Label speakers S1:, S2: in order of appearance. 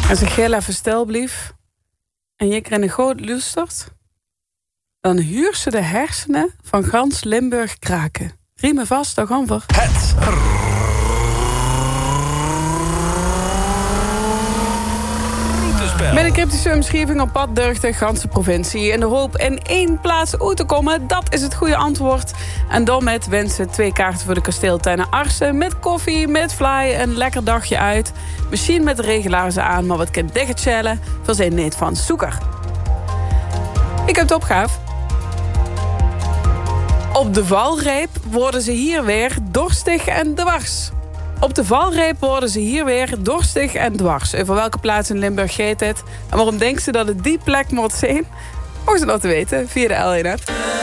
S1: Als ik heel even stil blief en je krijgt een goed luistert, dan huur ze de hersenen van gans Limburg kraken. Riemen vast, dan gaan we.
S2: Het
S1: Met een cryptische omschrijving op pad durft de ganse provincie. In de hoop in één plaats uit te komen, dat is het goede antwoord. En dan met wensen 2 kaarten voor de kasteeltuin naar Arsen. Met koffie, met fly, een lekker dagje uit. Misschien met de regelaars aan, maar wat kan dicht chillen. Voor zijn niet van zoeker. Ik heb de opgave. Op de valreep worden ze hier weer dorstig en dwars. Op de valreep worden ze hier weer dorstig en dwars. Over welke plaats in Limburg gaat het? En waarom denkt ze dat het die plek moet zijn? Mocht ze dat weten via de L1-app.